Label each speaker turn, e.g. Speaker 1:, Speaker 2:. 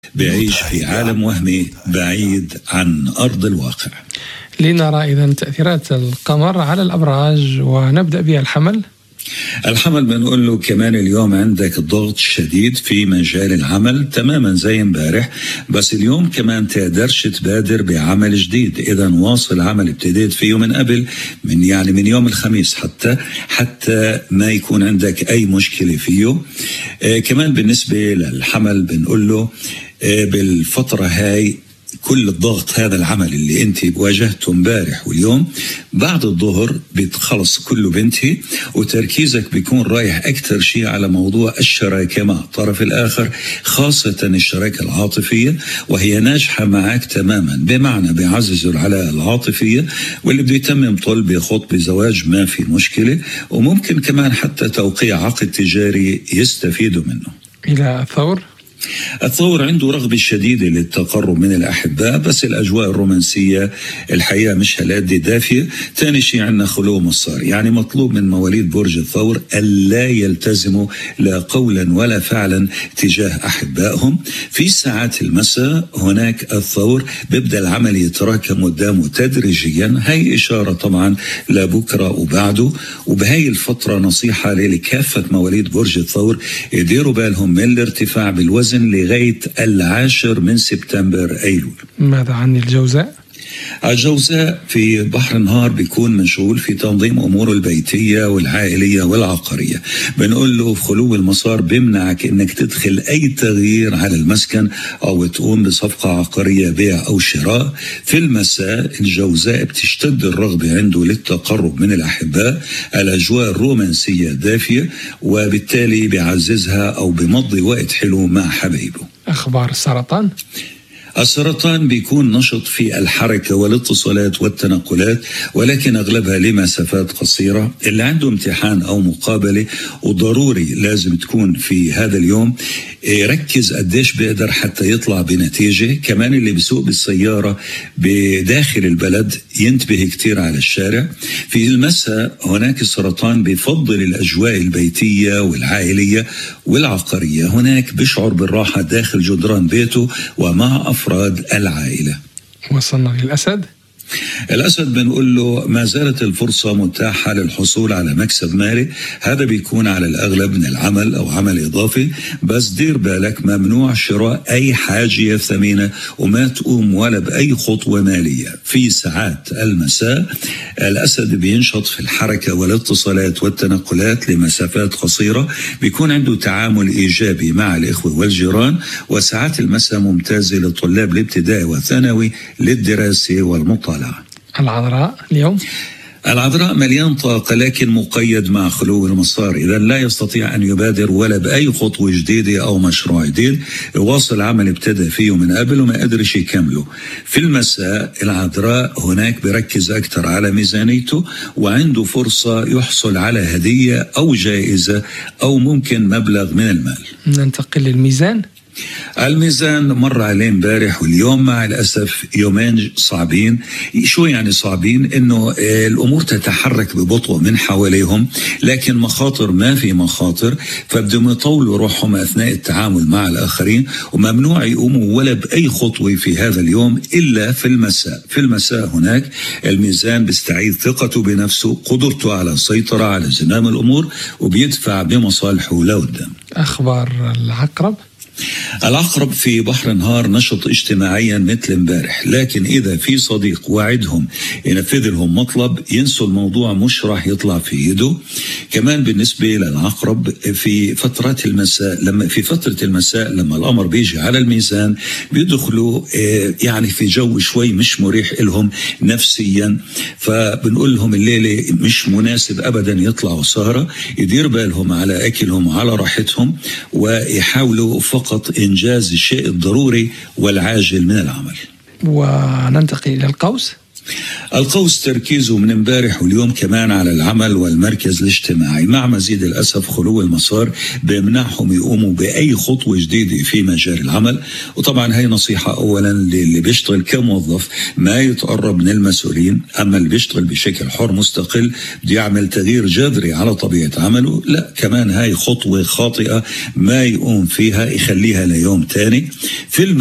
Speaker 1: بعيش في عالم وهمي بعيد عن أرض الواقع.
Speaker 2: لنرى إذن تأثيرات القمر على الأبراج، ونبدأ بها الحمل.
Speaker 1: الحمل بنقول له كمان اليوم عندك ضغط شديد في مجال العمل تماما زي امبارح، بس اليوم كمان تقدرش تبادر بعمل جديد. إذا واصل عمل ابتديت فيه من قبل، من يوم الخميس حتى ما يكون عندك أي مشكلة فيه. كمان بالنسبة للحمل بنقول له بالفترة هاي كل الضغط هذا العمل اللي انت واجهته امبارح واليوم بعد الظهر بتخلص كله بنتي، وتركيزك بيكون رايح اكثر شيء على موضوع الشراكة مع الطرف الاخر، خاصة الشراكة العاطفية، وهي ناجحة معك تماما، بمعنى بيعززوا العلاقة العاطفية، واللي بده يتمم طلب خطبة زواج ما في مشكلة، وممكن كمان حتى توقيع عقد تجاري يستفيدوا منه.
Speaker 2: إلى الثور
Speaker 1: عنده رغبة شديدة للتقرب من الأحباء، بس الأجواء الرومانسية الحقيقة مش هالقد دافية. تاني شيء عندنا خلو مصار، يعني مطلوب من مواليد برج الثور ألا يلتزموا لا قولا ولا فعلا تجاه أحبائهم. في ساعات المساء هناك الثور بيبدأ العمل يتراكم قدامه تدريجيا، هي إشارة طبعا لبكرة وبعده. وبهاي الفترة نصيحة لكافة مواليد برج الثور، يديروا بالهم من الارتفاع بالوزن لغاية 10 سبتمبر أيلول.
Speaker 2: ماذا عن الجوزاء؟
Speaker 1: الجوزاء في بحر النهار بيكون مشغول في تنظيم أموره البيتية والعائلية والعقارية. بنقول له في خلو المسار بيمنعك إنك تدخل أي تغيير على المسكن أو تقوم بصفقة عقارية بيع أو شراء. في المساء الجوزاء بتشتد الرغبة عنده للتقرب من الأحباء، الأجواء الرومانسية دافية، وبالتالي بيعززها أو بمضي وقت حلو مع حبايبه.
Speaker 2: أخبار
Speaker 1: السرطان بيكون نشط في الحركة والاتصالات والتنقلات، ولكن أغلبها لمسافات قصيرة. اللي عنده امتحان أو مقابلة وضروري لازم تكون في هذا اليوم يركز قديش بيقدر حتى يطلع بنتيجة. كمان اللي بيسوق بالسيارة بداخل البلد ينتبه كتير على الشارع. في المساء هناك السرطان بيفضل الأجواء البيتية والعائلية والعقارية، هناك بيشعر بالراحة داخل جدران بيته ومع أفراد العائلة.
Speaker 2: وصلنا للأسد.
Speaker 1: الأسد بنقول له ما زالت الفرصة متاحة للحصول على مكسب مالي، هذا بيكون على الأغلب من العمل أو عمل إضافي، بس دير بالك ممنوع شراء أي حاجة ثمينة وما تقوم ولا بأي خطوة مالية. في ساعات المساء الأسد بينشط في الحركة والاتصالات والتنقلات لمسافات قصيرة، بيكون عنده تعامل إيجابي مع الإخوة والجيران، وساعات المساء ممتازة للطلاب الابتدائي والثانوي للدراسة والمطالعة. العذراء مليان طاقة لكن مقيد مع خلو المسار، إذا لا يستطيع أن يبادر ولا بأي خطوة جديدة أو مشروع جديد، يواصل عمل ابتدى فيه من قبل وما قدرش يكمله. في المساء العذراء هناك بركز أكثر على ميزانيته، وعنده فرصة يحصل على هدية أو جائزة أو ممكن مبلغ من المال.
Speaker 2: ننتقل للميزان.
Speaker 1: الميزان مر عليه امبارح واليوم مع الأسف يومين صعبين. شو يعني صعبين؟ إنه الأمور تتحرك ببطء من حواليهم، لكن مخاطر ما في مخاطر، فبدهم يطولوا روحهم أثناء التعامل مع الآخرين، وممنوع يقوموا ولا بأي خطوة في هذا اليوم إلا في المساء. في المساء هناك الميزان بيستعيد ثقته بنفسه، قدرته على السيطرة على زمام الأمور، وبيدفع بمصالحه لقدام.
Speaker 2: أخبار
Speaker 1: العقرب في بحر النهار نشط اجتماعيا مثل امبارح، لكن إذا في صديق وعدهم ينفذ لهم مطلب ينسوا الموضوع، مش راح يطلع في يده. كمان بالنسبة للعقرب في فترات المساء، في فترة المساء لما الأمر بيجي على الميزان بيدخلوا يعني في جو شوي مش مريح لهم نفسيا، فبنقول لهم الليلة مش مناسب أبدا يطلعوا سهرة، يدير بالهم على أكلهم وعلى راحتهم، ويحاولوا فقط إنجاز الشيء الضروري والعاجل من العمل.
Speaker 2: وننتقل إلى القوس.
Speaker 1: القوس تركيزه من امبارح واليوم كمان على العمل والمركز الاجتماعي، مع مزيد الأسف خلو المسار بيمنعهم يقوموا بأي خطوة جديدة في مجال العمل. وطبعا هي نصيحة أولا للي بيشتغل كموظف ما يتقرب من المسؤولين، أما اللي بيشتغل بشكل حر مستقل بده يعمل تغيير جذري على طبيعة عمله، لا كمان هاي خطوة خاطئة ما يقوم فيها، يخليها ليوم تاني. في